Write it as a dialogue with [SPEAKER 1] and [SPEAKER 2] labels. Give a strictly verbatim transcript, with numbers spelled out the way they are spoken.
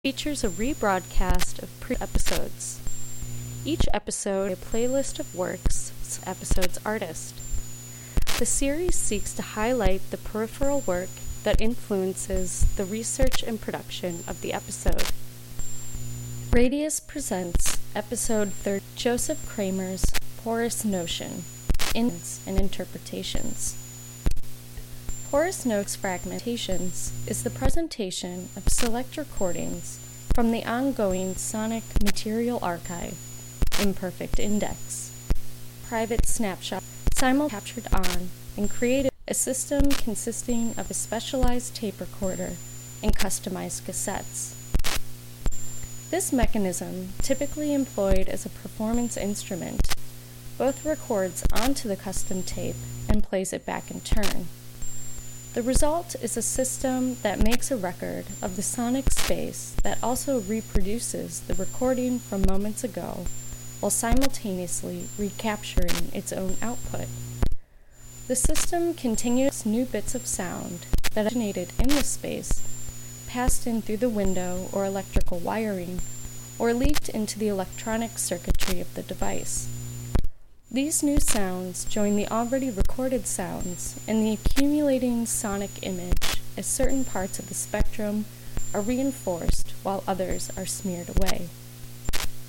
[SPEAKER 1] features a rebroadcast of pre episodes. Each episode is a playlist of works, episode's artist. The series seeks to highlight the peripheral work that influences the research and production of the episode. Radius presents episode thirty, Joseph Kramer's Porous Notion, Ins and Interpretations. Porous Notes Fragmentations is the presentation of select recordings from the ongoing Sonic Material Archive, Imperfect Index. Private snapshot, simul-captured on, and created a system consisting of a specialized tape recorder and customized cassettes. This mechanism, typically employed as a performance instrument, both records onto the custom tape and plays it back in turn. The result is a system that makes a record of the sonic space that also reproduces the recording from moments ago while simultaneously recapturing its own output. The system continues new bits of sound that originated in the space, passed in through the window or electrical wiring, or leaked into the electronic circuitry of the device. These new sounds join the already recorded sounds in the accumulating sonic image as certain parts of the spectrum are reinforced while others are smeared away.